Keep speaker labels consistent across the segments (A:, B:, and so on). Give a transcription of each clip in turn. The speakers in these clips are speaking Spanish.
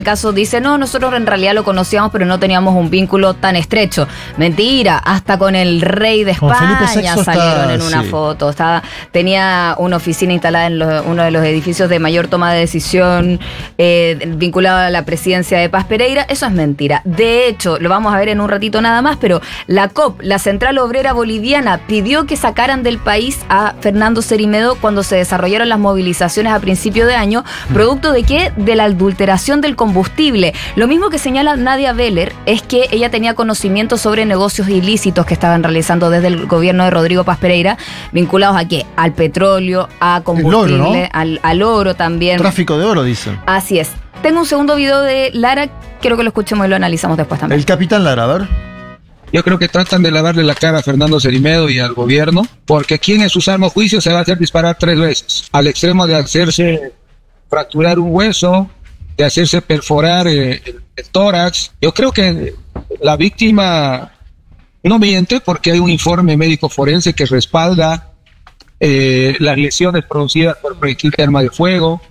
A: caso dice, no, nosotros en realidad lo conocíamos, pero no teníamos un vínculo tan estrecho. Mentira, hasta con el rey de España salieron en una foto. Tenía una oficina instalada en uno de los edificios de mayor toma de decisión vinculado a la presidencia de Paz Pereira. Eso es mentira. De hecho, lo vamos a ver en un ratito nada más, pero la COP, la Central Obrera Boliviana, pidió que sacaran del país a Fernando Cerimedo cuando se desarrollaron las movilizaciones a principio de año. ¿Producto de qué? De la adulteración del combustible. Lo mismo que señala Nadia Beller es que ella tenía conocimiento sobre negocios ilícitos que estaban realizando desde el gobierno de Rodrigo Paz Pereira, vinculados a ¿qué? Al petróleo, a combustible, oro, ¿no? al oro también.
B: Tráfico de oro, dicen.
A: Así es. Tengo un segundo video de Lara, quiero que lo escuchemos y lo analizamos después también.
B: El capitán Lara, a ver.
C: Yo creo que tratan de lavarle la cara a Fernando Cerimedo y al gobierno, porque aquí en su sano juicio se va a hacer disparar 3 veces, al extremo de hacerse fracturar un hueso, de hacerse perforar el tórax. Yo creo que la víctima no miente porque hay un informe médico forense que respalda las lesiones producidas por proyectil de arma de fuego.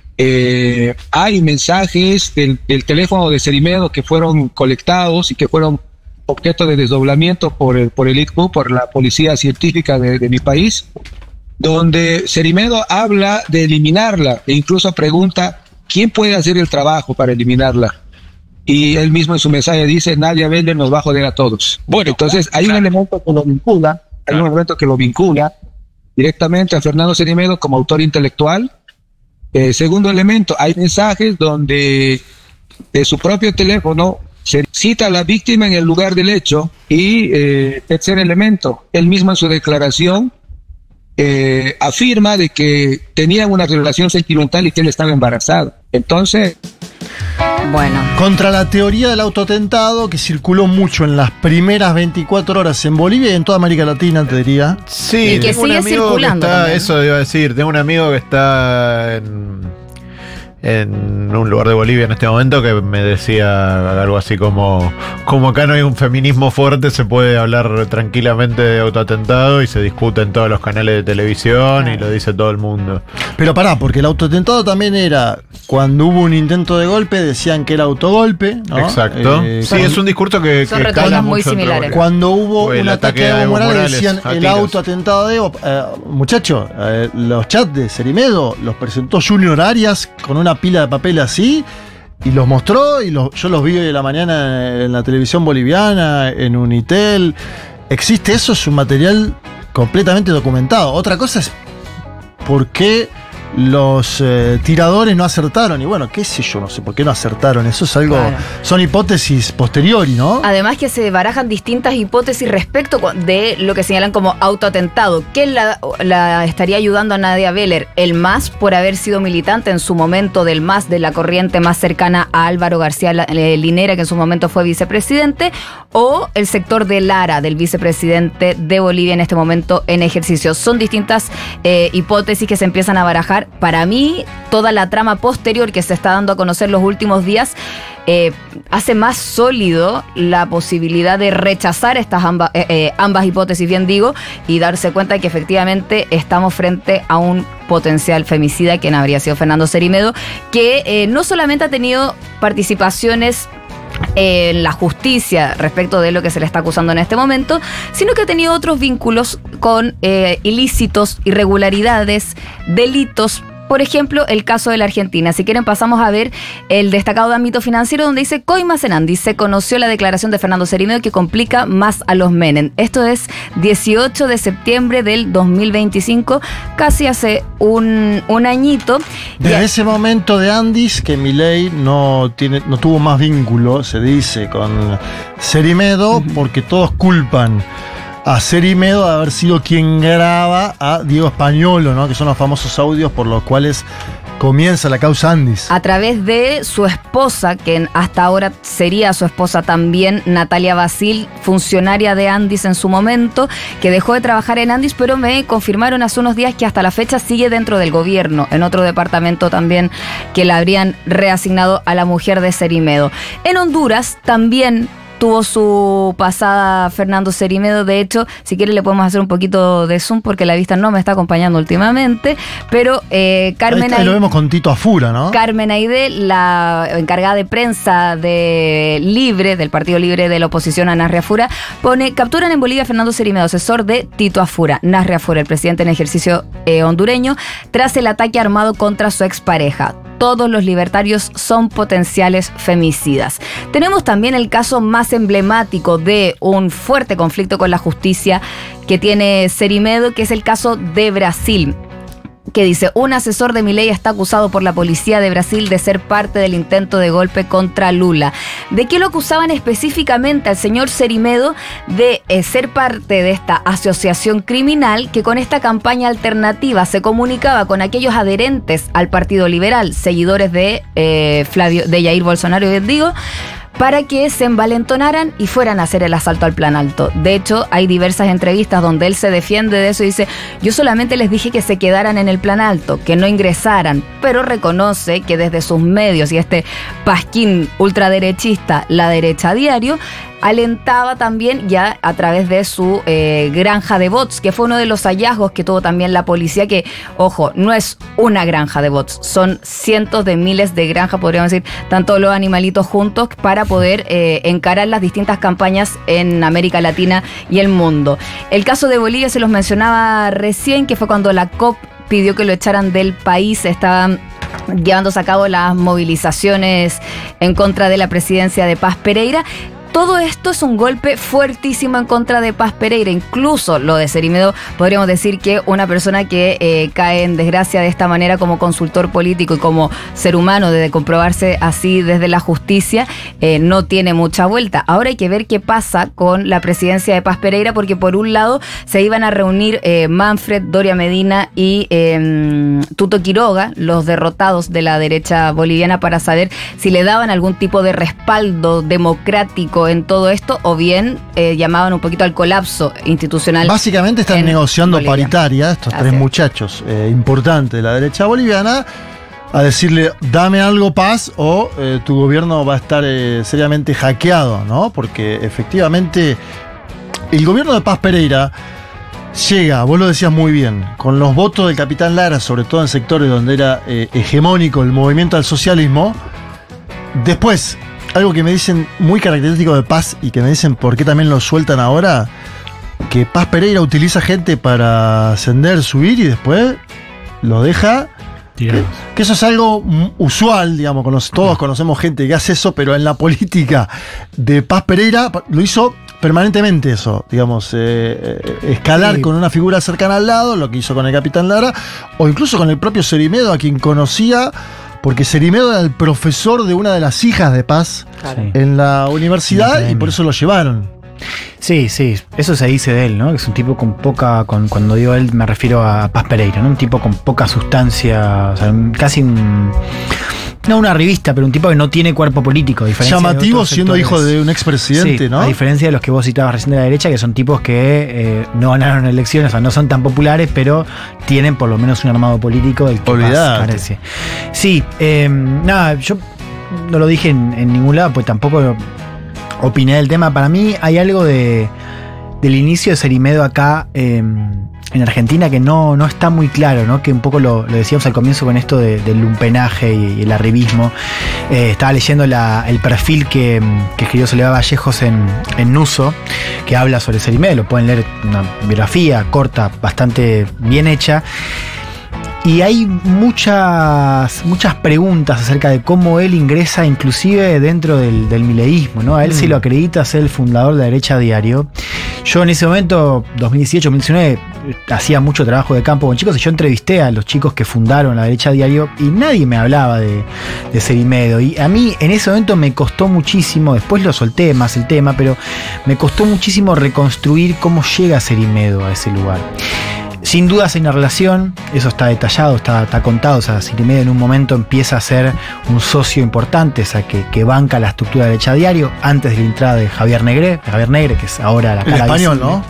C: Hay mensajes del teléfono de Cerimedo que fueron colectados y que fueron objeto de desdoblamiento por el ITCU, por la policía científica de mi país, donde Cerimedo habla de eliminarla e incluso pregunta ¿quién puede hacer el trabajo para eliminarla? Y él mismo en su mensaje dice, Nadia Beller nos va a joder a todos. Bueno, entonces hay un elemento que lo vincula, directamente a Fernando Cerimedo como autor intelectual. Segundo elemento, hay mensajes donde de su propio teléfono se cita a la víctima en el lugar del hecho. Y tercer elemento, él mismo en su declaración afirma de que tenían una relación sentimental y que él estaba embarazado. Entonces,
A: bueno,
B: contra la teoría del autoatentado que circuló mucho en las primeras 24 horas en Bolivia y en toda América Latina, te diría.
D: Sí,
A: y que sigue circulando.
D: Eso iba a decir, tengo un amigo que está en un lugar de Bolivia en este momento que me decía algo así como acá no hay un feminismo fuerte, se puede hablar tranquilamente de autoatentado y se discute en todos los canales de televisión y lo dice todo el mundo.
B: Pero pará, porque el autoatentado también era cuando hubo un intento de golpe, decían que era autogolpe, ¿no?
D: Exacto. Sí, es un discurso que
A: son retornos muy similares.
B: Cuando hubo un ataque a Evo Morales, decían el autoatentado de Evo. Muchachos, los chats de Cerimedo los presentó Junior Arias con una pila de papel así y los mostró y yo los vi hoy de la mañana en la televisión boliviana, en Unitel. Existe eso, es un material completamente documentado. Otra cosa es por qué los tiradores no acertaron. Y bueno, qué sé yo, no sé por qué no acertaron. Eso es algo, claro. Son hipótesis posteriori, ¿no?
A: Además que se barajan distintas hipótesis respecto de lo que señalan como autoatentado. ¿Quién la estaría ayudando a Nadia Beller? El MAS, por haber sido militante en su momento del MAS, de la corriente más cercana a Álvaro García Linera, que en su momento fue vicepresidente, o el sector de Lara, del vicepresidente de Bolivia en este momento en ejercicio. Son distintas hipótesis que se empiezan a barajar. Para mí, toda la trama posterior que se está dando a conocer los últimos días hace más sólido la posibilidad de rechazar estas ambas hipótesis, bien digo, y darse cuenta de que efectivamente estamos frente a un potencial femicida, quien habría sido Fernando Cerimedo, que no solamente ha tenido participaciones en la justicia respecto de lo que se le está acusando en este momento, sino que ha tenido otros vínculos con ilícitos, irregularidades, delitos. Por ejemplo, el caso de la Argentina. Si quieren, pasamos a ver el destacado de ámbito financiero, donde dice: Coimas en Andy. Se conoció la declaración de Fernando Cerimedo que complica más a los Menem. Esto es 18 de septiembre del 2025, casi hace un añito.
B: Desde ese momento de Andis, que Milei no tuvo más vínculo, se dice, con Cerimedo, porque todos culpan a Cerimedo de haber sido quien graba a Diego Españolo, ¿no? Que son los famosos audios por los cuales comienza la causa Andis.
A: A través de su esposa, que hasta ahora sería su esposa también, Natalia Basil, funcionaria de Andis en su momento, que dejó de trabajar en Andis, pero me confirmaron hace unos días que hasta la fecha sigue dentro del gobierno, en otro departamento también que la habrían reasignado a la mujer de Cerimedo. En Honduras también tuvo su pasada Fernando Cerimedo. De hecho, si quiere le podemos hacer un poquito de zoom porque la vista no me está acompañando últimamente, pero Carmen
B: Ahí lo vemos con Tito Afura, ¿no?
A: Carmen Aide, la encargada de prensa del Partido Libre de la Oposición a Nasri Afura, pone: capturan en Bolivia a Fernando Cerimedo, asesor de Tito Afura. Nasri Afura, el presidente en ejercicio hondureño, tras el ataque armado contra su expareja. Todos los libertarios son potenciales femicidas. Tenemos también el caso más emblemático de un fuerte conflicto con la justicia que tiene Cerimedo, que es el caso de Brasil, que dice: un asesor de Milei está acusado por la policía de Brasil de ser parte del intento de golpe contra Lula. ¿De qué lo acusaban específicamente al señor Cerimedo? De ser parte de esta asociación criminal que con esta campaña alternativa se comunicaba con aquellos adherentes al Partido Liberal, seguidores de Jair Bolsonaro, bien digo, para que se envalentonaran y fueran a hacer el asalto al Plan Alto. De hecho, hay diversas entrevistas donde él se defiende de eso y dice: yo solamente les dije que se quedaran en el Plan Alto, que no ingresaran, pero reconoce que desde sus medios y este pasquín ultraderechista, La Derecha Diario, alentaba también ya a través de su granja de bots, que fue uno de los hallazgos que tuvo también la policía, que, ojo, no es una granja de bots, son cientos de miles de granjas, podríamos decir, tanto los animalitos juntos, para poder encarar las distintas campañas en América Latina y el mundo. El caso de Bolivia se los mencionaba recién, que fue cuando la COP pidió que lo echaran del país. Estaban llevándose a cabo las movilizaciones en contra de la presidencia de Paz Pereira. Todo esto es un golpe fuertísimo en contra de Paz Pereira. Incluso lo de Cerimedo, podríamos decir que una persona que cae en desgracia de esta manera como consultor político y como ser humano, de comprobarse así desde la justicia, no tiene mucha vuelta. Ahora hay que ver qué pasa con la presidencia de Paz Pereira, porque por un lado se iban a reunir Manfred, Doria Medina y Tuto Quiroga, los derrotados de la derecha boliviana, para saber si le daban algún tipo de respaldo democrático en todo esto, o bien llamaban un poquito al colapso institucional.
B: Básicamente están negociando Bolivia. Paritaria, estos tres muchachos importantes de la derecha boliviana, a decirle: dame algo, Paz, o tu gobierno va a estar seriamente hackeado, ¿no? Porque efectivamente el gobierno de Paz Pereira llega, vos lo decías muy bien, con los votos del capitán Lara, sobre todo en sectores donde era hegemónico el movimiento al socialismo. Después, algo que me dicen muy característico de Paz, y que me dicen por qué también lo sueltan ahora, que Paz Pereira utiliza gente para ascender, subir y después lo deja. Que eso es algo usual, digamos, todos conocemos gente que hace eso, pero en la política de Paz Pereira lo hizo permanentemente eso, digamos, escalar con una figura cercana al lado, lo que hizo con el capitán Lara, o incluso con el propio Cerimedo, a quien conocía, porque Cerimedo era el profesor de una de las hijas de Paz en la universidad, y por eso lo llevaron.
E: Sí, eso se dice de él, ¿no? Que es un tipo con poca, cuando digo él me refiero a Paz Pereira, ¿no? Un tipo con poca sustancia, o sea, casi no una revista, pero un tipo que no tiene cuerpo político.
B: Llamativo siendo hijo de un expresidente, ¿no?
E: A diferencia de los que vos citabas recién de la derecha, que son tipos que no ganaron elecciones, o sea, no son tan populares, pero tienen por lo menos un armado político del que Paz carece. Sí, nada, yo no lo dije en ningún lado, pues tampoco opiné del tema. Para mí hay algo del inicio de Cerimedo acá en Argentina que no está muy claro, ¿no? Que un poco lo decíamos al comienzo con esto del lumpenaje y el arribismo. Estaba leyendo el perfil que escribió Soledad Vallejos en Nuso, que habla sobre Cerimedo. Lo pueden leer, una biografía corta, bastante bien hecha. Y hay muchas preguntas acerca de cómo él ingresa inclusive dentro del mileísmo, ¿no? A él se lo acredita ser el fundador de La Derecha Diario. Yo en ese momento, 2018-2019, hacía mucho trabajo de campo con chicos, y yo entrevisté a los chicos que fundaron La Derecha Diario y nadie me hablaba de Cerimedo. Y a mí en ese momento me costó muchísimo, después lo solté más el tema, pero me costó muchísimo reconstruir cómo llega Cerimedo a ese lugar. Sin dudas hay una relación, eso está detallado, está contado. O sea, Cerimedo en un momento empieza a ser un socio importante, o sea, que banca la estructura de La Derecha Diario antes de la entrada de Javier Negre, que es ahora la cara
B: español,
E: visible,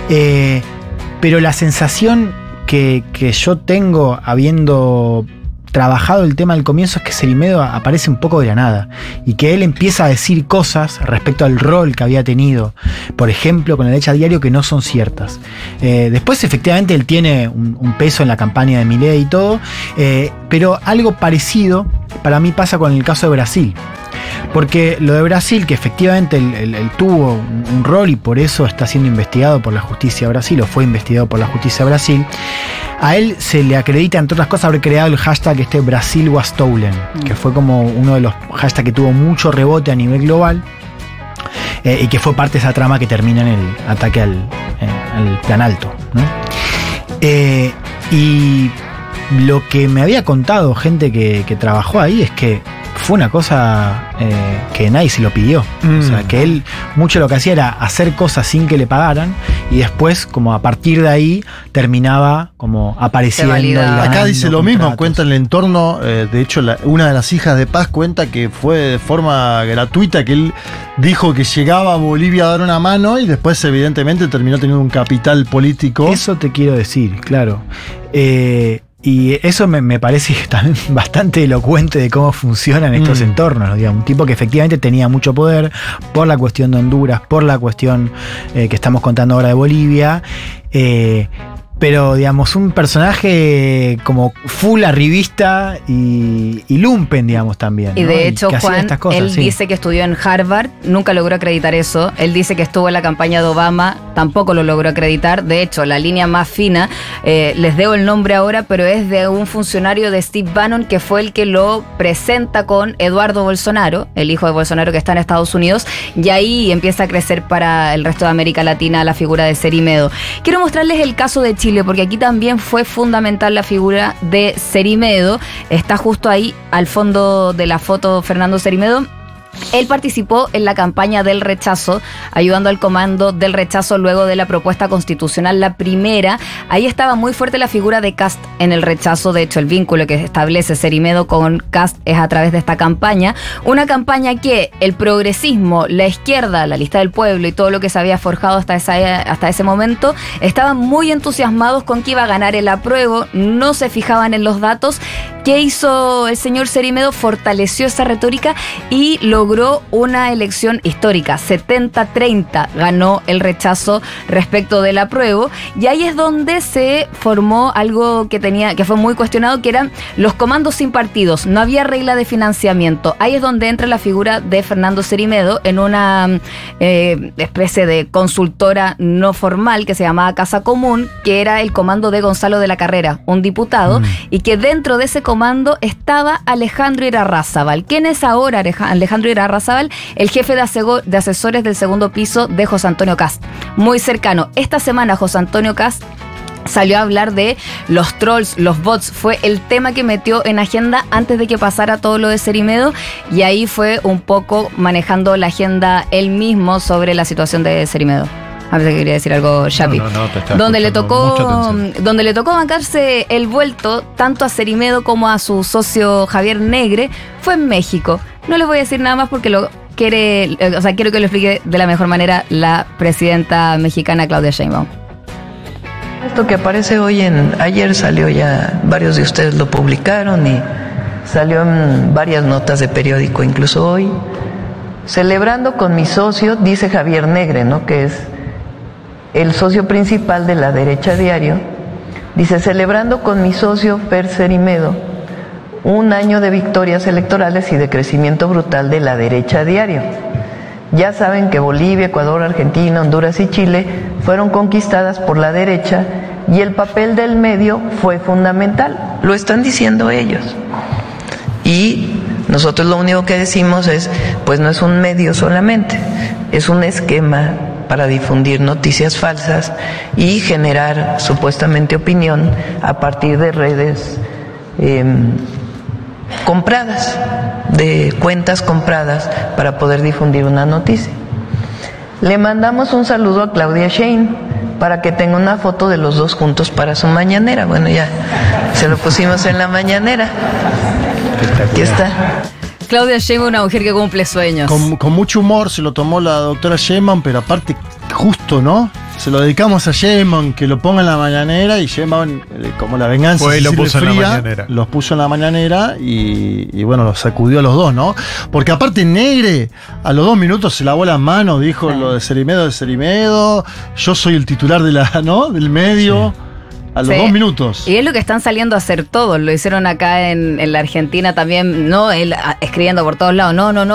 E: ¿no? Pero la sensación que yo tengo, habiendo trabajado el tema al comienzo es que Cerimedo aparece un poco de la nada y que él empieza a decir cosas respecto al rol que había tenido, por ejemplo, con la derecha diario, que no son ciertas. Después, efectivamente, él tiene un peso en la campaña de Milei y todo, pero algo parecido para mí pasa con el caso de Brasil. Porque lo de Brasil, que efectivamente él tuvo un rol y por eso está siendo investigado por la justicia de Brasil, o fue investigado por la justicia de Brasil, a él se le acredita, entre otras cosas, haber creado el hashtag Brasil was stolen, que fue como uno de los hashtags que tuvo mucho rebote a nivel global, y que fue parte de esa trama que termina en el ataque al Plan Alto, ¿no? Y lo que me había contado gente que trabajó ahí es que fue una cosa que nadie se lo pidió. O sea, que él mucho lo que hacía era hacer cosas sin que le pagaran y después, como a partir de ahí, terminaba como apareciendo.
B: Acá dice lo mismo, cuenta el entorno. De hecho, una de las hijas de Paz cuenta que fue de forma gratuita, que él dijo que llegaba a Bolivia a dar una mano y después, evidentemente, terminó teniendo un capital político.
E: Eso te quiero decir, claro. Y eso me parece también bastante elocuente de cómo funcionan estos entornos, ¿no? Digamos, un tipo que efectivamente tenía mucho poder por la cuestión de Honduras, por la cuestión que estamos contando ahora de Bolivia, pero digamos, un personaje como full arribista y lumpen, digamos, también, ¿no?
A: Y de hecho, Juan,
E: estas cosas,
A: él dice que estudió en Harvard, nunca logró acreditar eso. Él dice que estuvo en la campaña de Obama, tampoco lo logró acreditar. De hecho, la línea más fina, les debo el nombre ahora, pero es de un funcionario de Steve Bannon, que fue el que lo presenta con Eduardo Bolsonaro, el hijo de Bolsonaro que está en Estados Unidos, y ahí empieza a crecer para el resto de América Latina la figura de Cerimedo. Quiero mostrarles el caso de Chile, porque aquí también fue fundamental la figura de Cerimedo. Está justo ahí al fondo de la foto Fernando Cerimedo. Él participó en la campaña del rechazo, ayudando al comando del rechazo luego de la propuesta constitucional, la primera. Ahí estaba muy fuerte la figura de Kast en el rechazo. De hecho, el vínculo que establece Cerimedo con Kast es a través de esta campaña. Una campaña que el progresismo, la izquierda, la Lista del Pueblo y todo lo que se había forjado hasta ese momento, estaban muy entusiasmados con que iba a ganar el apruebo, no se fijaban en los datos. ¿Qué hizo el señor Cerimedo? Fortaleció esa retórica y logró una elección histórica. 70-30 ganó el rechazo respecto del apruebo, y ahí es donde se formó algo que fue muy cuestionado, que eran los comandos sin partidos. No había regla de financiamiento. Ahí es donde entra la figura de Fernando Cerimedo en una especie de consultora no formal que se llamaba Casa Común, que era el comando de Gonzalo de la Carrera, un diputado, y que dentro de ese comando estaba Alejandro Irarrázaval. ¿Quién es ahora Alejandro Irarrázaval? El jefe de asesores del segundo piso de José Antonio Kast, muy cercano. Esta semana José Antonio Kast salió a hablar de los trolls, los bots. Fue el tema que metió en agenda antes de que pasara todo lo de Cerimedo, y ahí fue un poco manejando la agenda él mismo sobre la situación de Cerimedo. A ver si quería decir algo, Yapi. Donde le tocó bancarse el vuelto tanto a Cerimedo como a su socio Javier Negre fue en México. No les voy a decir nada más porque quiero que lo explique de la mejor manera la presidenta mexicana Claudia Sheinbaum.
F: Esto que aparece ayer salió ya, varios de ustedes lo publicaron y salió en varias notas de periódico, incluso hoy. Celebrando con mi socio, dice Javier Negre, ¿no?, que es el socio principal de la derecha diario, dice: celebrando con mi socio Fer Cerimedo un año de victorias electorales y de crecimiento brutal de la derecha diario. Ya saben que Bolivia, Ecuador, Argentina, Honduras y Chile fueron conquistadas por la derecha y el papel del medio fue fundamental. Lo están diciendo ellos. Y nosotros lo único que decimos es, pues no es un medio solamente, es un esquema para difundir noticias falsas y generar supuestamente opinión a partir de redes compradas, de cuentas compradas para poder difundir una noticia. Le mandamos un saludo a Claudia Sheinbaum para que tenga una foto de los dos juntos para su mañanera. Bueno, ya se lo pusimos en la mañanera. Aquí está.
A: Claudia Sheinbaum, una mujer que cumple sueños.
B: Con mucho humor se lo tomó la doctora Sheinbaum, pero aparte justo, ¿no? se lo dedicamos a Sheinbaum, que lo ponga en la mañanera, y Sheinbaum, como la venganza,
D: fue y lo puso en la mañanera.
B: Los puso en la mañanera y bueno, los sacudió a los dos, ¿no? Porque aparte Negre, a los 2 minutos se lavó las manos, dijo lo de Cerimedo, yo soy el titular de del medio. Sí. A los 2 minutos.
A: Y es lo que están saliendo a hacer todos. Lo hicieron acá en la Argentina también, ¿no? Él escribiendo por todos lados. No,